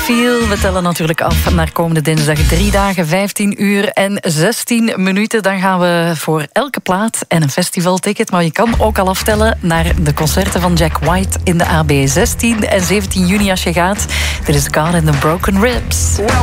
Feel. We tellen natuurlijk af naar komende dinsdag 3 dagen, 15 uur en 16 minuten. Dan gaan we voor elke plaat en een festivalticket. Maar je kan ook al aftellen naar de concerten van Jack White in de AB 16 en 17 juni als je gaat. Dit is God and the Broken Ribs.